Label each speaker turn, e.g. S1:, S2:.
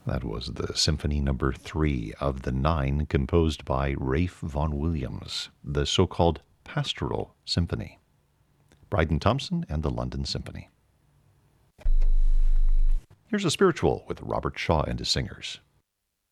S1: That was the Symphony Number 3 of the 9 composed by Ralph Vaughan Williams, the so-called Pastoral Symphony. Bryden Thompson and the London Symphony. Here's a spiritual with Robert Shaw and his singers.